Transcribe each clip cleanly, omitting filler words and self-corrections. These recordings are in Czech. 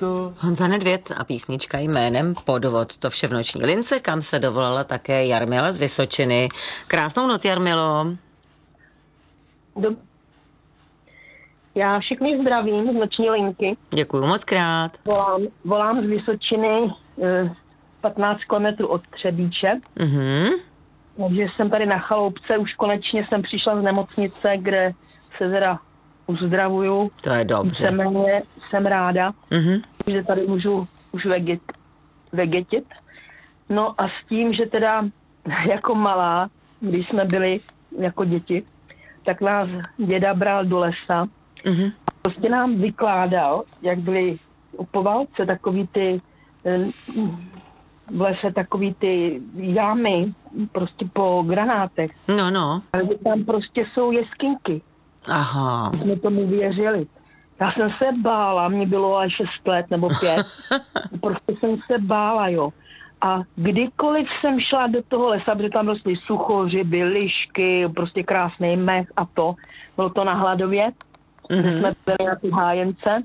to? Honza Nedvěd a písnička jménem Podvod. To vše v noční lince, kam se dovolala také Jarmila z Vysočiny. Krásnou noc, Jarmilo. Já všechny zdravím z noční linky. Děkuju moc krát. Volám z Vysočiny 15 kilometrů od Třebíče. Takže jsem tady na chaloupce, už konečně jsem přišla z nemocnice, kde se teda uzdravuju. To je dobře. Víceméně jsem ráda, že tady můžu už vegetit. No a s tím, že teda jako malá, když jsme byli jako děti, tak nás děda bral do lesa. Prostě nám vykládal, jak byly po válce takový ty v lese takový ty jámy, prostě po granátech. No. Ale tam prostě jsou jeskyňky. Aha. Jsme tomu věřili. Já jsem se bála, mě bylo až 6 let nebo 5. Prostě jsem se bála, jo. A kdykoliv jsem šla do toho lesa, protože tam rostly suchořiby, lišky, prostě krásný mech a to. Bylo to na Hladově, kde jsme byli na ty hájence.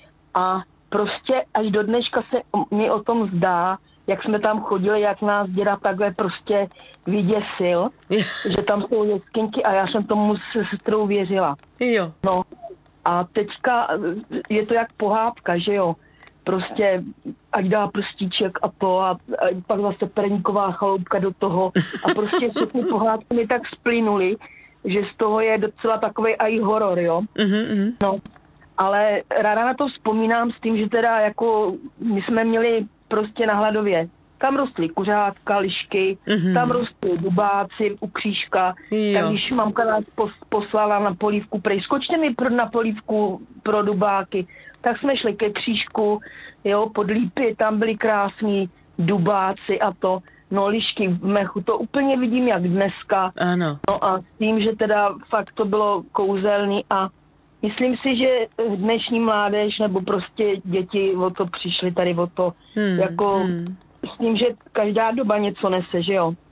A prostě až do dneška se mi o tom zdá, jak jsme tam chodili, jak nás děda takhle prostě vyděsil, že tam jsou jeskyňky a já jsem tomu se sestrou věřila. Jo. No a teďka je to jak pohádka, že jo. Prostě ať dá prstíček a to a pak zase perníková chaloupka do toho a prostě všechny pohádky mi tak splynuly, že z toho je docela takovej aj horor, jo. No, ale ráda na to vzpomínám s tím, že teda jako my jsme měli prostě na Hladově. Tam rostly kuřátka, lišky, tam rostly dubáci u křížka. Tak když mamka nás poslala na polívku, prej skočte mi na polívku pro dubáky, tak jsme šli ke křížku, jo, pod lípy, tam byly krásní dubáci a to. No, lišky v mechu, to úplně vidím jak dneska. Ano. No a s tím, že teda fakt to bylo kouzelný a myslím si, že dnešní mládež nebo prostě děti o to přišly tady o to, jako s tím, že každá doba něco nese, že jo.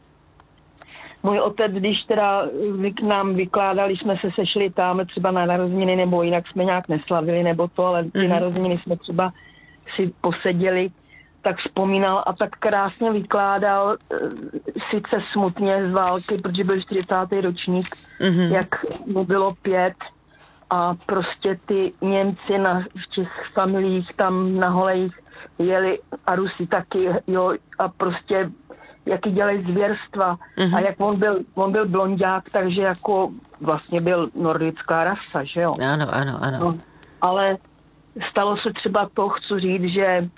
Můj otec, když teda k nám vykládali, jsme se sešli tam třeba na narozeniny, nebo jinak jsme nějak neslavili, nebo to, ale ty narozeniny jsme třeba si poseděli, tak vzpomínal a tak krásně vykládal, sice smutně z války, protože byl 40. ročník, jak mu bylo 5 a prostě ty Němci v těch familiích tam na Holejích jeli a Rusi taky, jo, a prostě jaký dělají zvěrstva a jak on byl blonďák, takže jako vlastně byl nordická rasa, že jo. Ano. No, ale stalo se třeba to, chci říct, že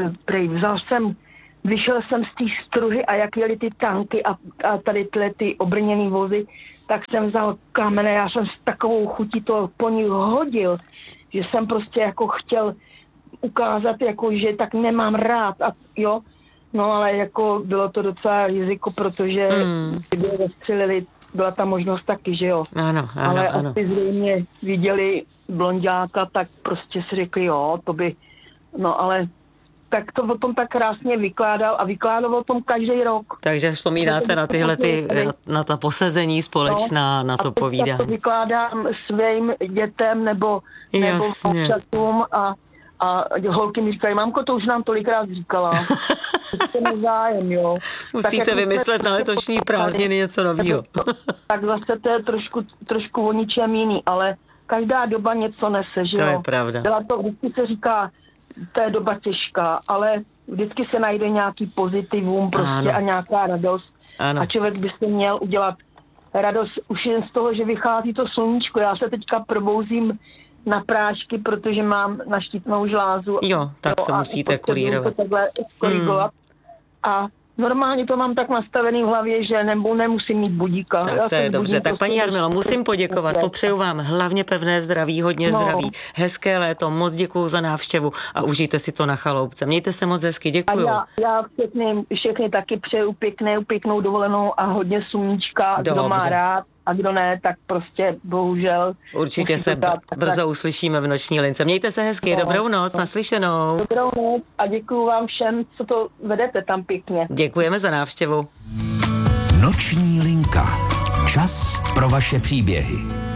vyšel jsem z té struhy a jak jeli ty tanky a tady ty obrněný vozy, tak jsem vzal kamene, já jsem s takovou chutí to po ní hodil, že jsem prostě jako chtěl ukázat, jako, že tak nemám rád a jo, no ale jako bylo to docela riziko, protože kdyby je zastřelili, byla ta možnost taky, že jo. Ano. Ale asi zřejmě viděli blonďáka, tak prostě si řekli, jo, to by, no ale tak to o tom tak krásně vykládal a vykládal o tom každý rok. Takže vzpomínáte na tyhle na ta posezení společná, na to povídání. A to vykládám svým dětem nebo občasům a holky mi říkají, mamko, to už nám tolikrát říkala. To nezájem, jo. Musíte vymyslet na letošní prázdniny něco novýho. Tak zase to je trošku o ničem jiný, ale každá doba něco nese, že jo. To je pravda. Vždycky se říká, to je doba těžká, ale vždycky se najde nějaký pozitivum prostě a nějaká radost. Ano. A člověk by se měl udělat radost už jen z toho, že vychází to sluníčko. Já se teďka probouzím na prášky, protože mám na štítnou žlázu. Jo, tak se musíte korigovat. A normálně to mám tak nastavený v hlavě, že nemusím mít budíka. Tak to je dobře. Tak paní Jarmilo, musím poděkovat. Popřeju vám hlavně pevné zdraví, hodně zdraví, hezké léto, moc děkuju za návštěvu a užijte si to na chaloupce. Mějte se moc hezky, děkuju. A já všechny taky přeju pěknou dovolenou a hodně sluníčka, kdo má rád. A kdo ne, tak prostě bohužel. Určitě se brzo uslyšíme v noční lince. Mějte se hezky, dobrou noc, naslyšenou. Dobrou noc a děkuju vám všem, co to vedete tam pěkně. Děkujeme za návštěvu. Noční linka. Čas pro vaše příběhy.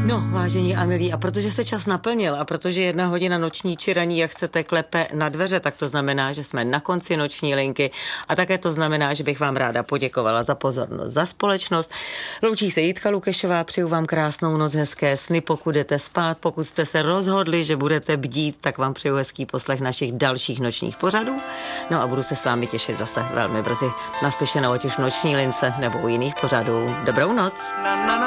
No, vážení a milí, a protože se čas naplnil a protože 1 hodina noční či raní, jak chcete, klepe na dveře, tak to znamená, že jsme na konci noční linky a také to znamená, že bych vám ráda poděkovala za pozornost, za společnost. Loučí se Jitka Lukešová, přeju vám krásnou noc, hezké sny, pokud jdete spát, pokud jste se rozhodli, že budete bdít, tak vám přeju hezký poslech našich dalších nočních pořadů. No a budu se s vámi těšit zase velmi brzy. Naslyšenou, ať už v noční lince nebo u jiných pořadů. Dobrou noc.